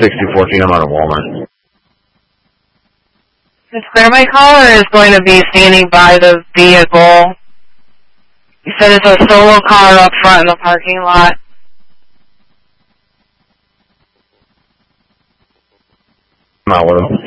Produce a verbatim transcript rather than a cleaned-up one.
sixty fourteen, I'm out of Walmart. The clear my caller is going to be standing by the vehicle. You said it's a solo car up front in the parking lot. I'm out with him.